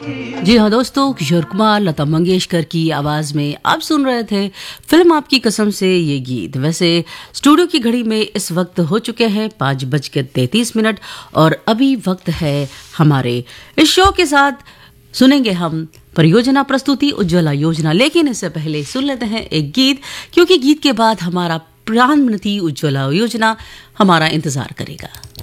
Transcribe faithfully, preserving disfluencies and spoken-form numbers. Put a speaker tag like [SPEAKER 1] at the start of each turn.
[SPEAKER 1] जी हाँ दोस्तों, किशोर कुमार, लता मंगेशकर की आवाज में आप सुन रहे थे फिल्म आपकी कसम से ये गीत। वैसे स्टूडियो की घड़ी में इस वक्त हो चुके हैं पाँच बज के तैंतीस मिनट और अभी वक्त है हमारे इस शो के साथ सुनेंगे हम परियोजना प्रस्तुति उज्ज्वला योजना। लेकिन इससे पहले सुन लेते हैं एक गीत, क्योंकि गीत के बाद हमारा प्रधानमंत्री उज्ज्वला योजना हमारा इंतजार करेगा।